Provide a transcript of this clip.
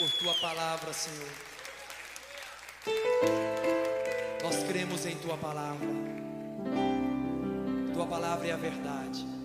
por Tua palavra, Senhor. Nós cremos em Tua palavra. Tua palavra é a verdade.